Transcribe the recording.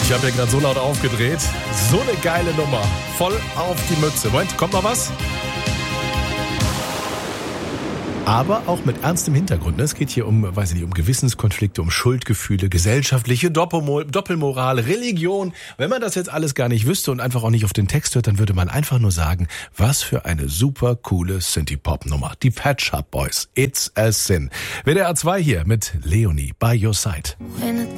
Ich habe ja gerade so laut aufgedreht. So eine geile Nummer. Voll auf die Mütze. Moment, kommt noch was? Aber auch mit ernstem Hintergrund. Es geht hier um, weiß ich nicht, um Gewissenskonflikte, um Schuldgefühle, gesellschaftliche Doppelmoral, Religion. Wenn man das jetzt alles gar nicht wüsste und einfach auch nicht auf den Text hört, dann würde man einfach nur sagen, was für eine super coole Synthie-Pop-Nummer. Die Pet Shop Boys. It's a Sin. WDR 2 hier mit Leonie by your side.